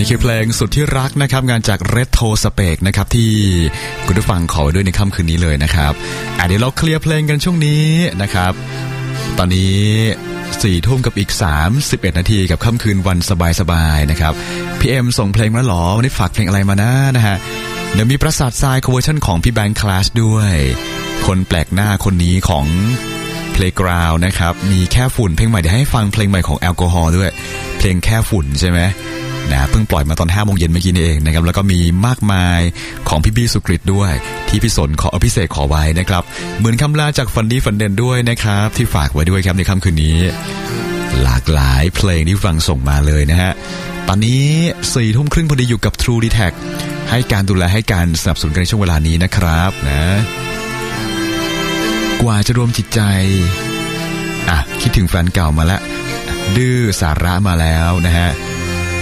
นี่คือเพลงสุดที่รักนะครับงานจาก Red Toe Spake นะครับที่คุณผู้ฟังขอด้วยในค่ำคืนนี้เลยนะครับเดี๋ยวเราเคลียร์เพลงกันช่วงนี้นะครับตอนนี้4 ทุ่มกับอีก31 นาทีกับค่ำคืนวันสบายๆนะครับพี่เอ็มส่งเพลงมาหรอวันนี้ฝากเพลงอะไรมานะฮะเดี๋ยวมีปราสาททรายเวอร์ชันของพี่แบงค์คลาสด้วยคนแปลกหน้าคนนี้ของ Playground นะครับมีแค่ฝุ่นเพลงใหม่เดี๋ยวให้ฟังเพลงใหม่ของแอลกอฮอล์ด้วยเพลงแค่ฝุ่นใช่ไหมนะเพิ่งปล่อยมาตอน 5 โมงเย็นเมื่อกี้นี่เองนะครับแล้วก็มีมากมายของพี่บี้สุกฤตด้วยที่พี่สนพิเศษขอไว้นะครับเหมือนคำลาจากฟันดี้ฟันเดนด้วยนะครับที่ฝากไว้ด้วยครับในค่ำคืนนี้หลากหลายเพลงที่ฟังส่งมาเลยนะฮะตอนนี้ 4 ทุ่มครึ่งพอดีอยู่กับ True Detect ให้การดูแลให้การสนับสนุนกันในช่วงเวลานี้นะครับนะกว่าจะรวมจิตใจคิดถึงแฟนเก่ามาแล้วดื้อสาระมาแล้วนะฮะ